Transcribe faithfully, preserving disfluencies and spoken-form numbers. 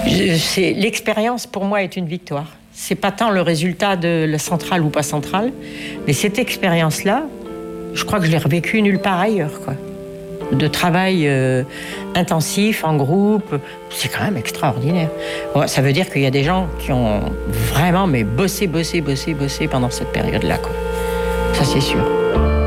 Je, c'est, l'expérience, pour moi, est une victoire. C'est pas tant le résultat de la centrale ou pas centrale, mais cette expérience-là, je crois que je l'ai revécue nulle part ailleurs, quoi. De travail euh, intensif, en groupe, c'est quand même extraordinaire. Bon, ça veut dire qu'il y a des gens qui ont vraiment mais bossé, bossé, bossé, bossé pendant cette période-là, quoi. Ça, c'est sûr.